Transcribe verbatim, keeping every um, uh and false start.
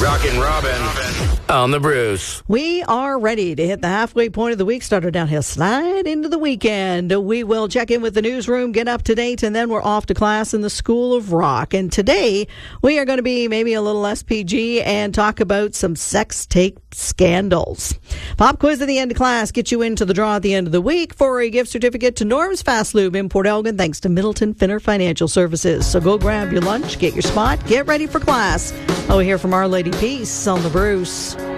Rockin' Robin on the Bruce. We are ready to hit the halfway point of the week, start our downhill slide into the weekend. We will check in with the newsroom, get up to date, and then we're off to class in the School of Rock. And today, we are going to be maybe a little less P G and talk about some sex tape scandals. Pop quiz at the end of class gets you into the draw at the end of the week for a gift certificate to Norm's Fast Lube in Port Elgin, thanks to Middleton Finner Financial Services. So go grab your lunch, get your spot, get ready for class. Oh, we hear from Our Lady Peace on the Bruce.